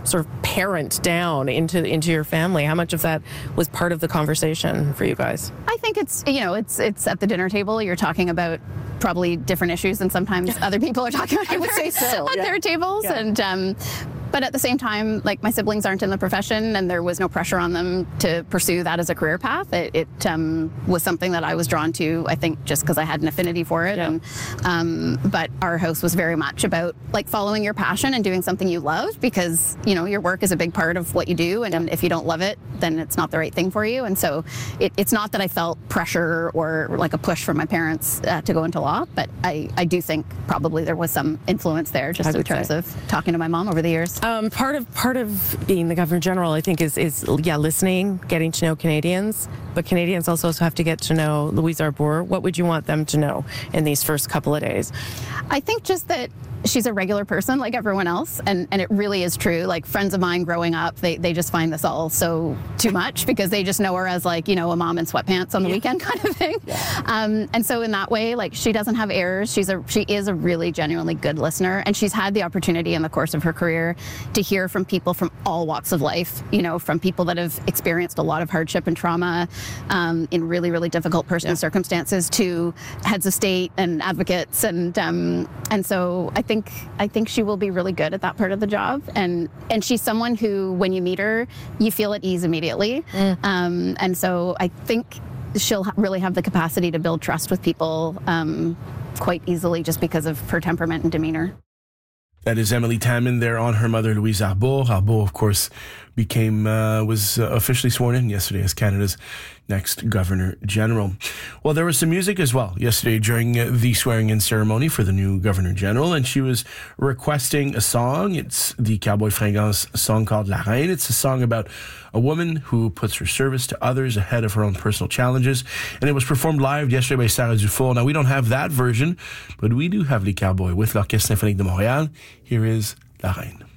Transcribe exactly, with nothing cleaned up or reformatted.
sort of parent down into into your family? How much of that was part of the conversation for you guys? I think it's, you know, it's it's at the dinner table. You're talking about probably different issues than sometimes other people are talking about. I would say so. At yeah. their tables. Yeah. And um, but at the same time, like, my siblings aren't in the profession, and there was no pressure on them to pursue that as a career path. It, it um, was something that I was drawn to, I think, just because I had an affinity for it. Yeah. And um, but our house was very much about, like, following your passion and doing something you love, because, you know, your work is a big part of what you do, and yeah. if you don't love it, then it's not the right thing for you. And so it, it's not that I felt pressure or like a push from my parents uh, to go into law, but I, I do think probably there was some influence there, just in terms say. of talking to my mom over the years. Um, part of part of being the Governor General, I think, is is yeah, listening, getting to know Canadians, but Canadians also have to get to know Louise Arbour. What would you want them to know in these first couple of days? I think just that she's a regular person like everyone else, and, and it really is true. Like, friends of mine growing up, they, they just find this all so too much, because they just know her as, like, you know, a mom in sweatpants on the yeah. weekend kind of thing. Yeah. Um, and so in that way, like, she doesn't have airs. She's a she is a really genuinely good listener, and she's had the opportunity in the course of her career to hear from people from all walks of life, you know, from people that have experienced a lot of hardship and trauma um, in really, really difficult personal yeah. circumstances, to heads of state and advocates. And um, and so I think I think she will be really good at that part of the job, and and she's someone who, when you meet her, you feel at ease immediately. Mm. Um, and so I think she'll ha- really have the capacity to build trust with people um, quite easily, just because of her temperament and demeanor. That is Emily Taman there on her mother, Louise Arbour. Arbour, of course, became uh, was uh, officially sworn in yesterday as Canada's next Governor General. Well, there was some music as well yesterday during uh, the swearing-in ceremony for the new Governor General, and she was requesting a song. It's the Cowboy Fringants song called La Reine. It's a song about a woman who puts her service to others ahead of her own personal challenges, and it was performed live yesterday by Sarah Dufour. Now, we don't have that version, but we do have Les Cowboys with l'Orchestre Symphonique de Montréal. Here is La Reine.